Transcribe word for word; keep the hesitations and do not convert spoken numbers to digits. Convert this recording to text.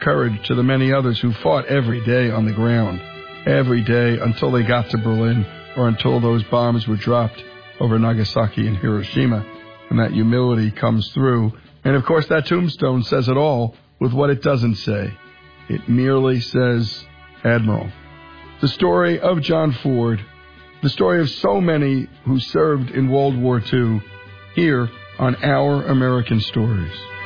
courage to the many others who fought every day on the ground, every day until they got to Berlin or until those bombs were dropped over Nagasaki and Hiroshima. And that humility comes through. And, of course, that tombstone says it all with what it doesn't say. It merely says, Admiral. The story of John Ford, the story of so many who served in World War Two, here on Our American Stories.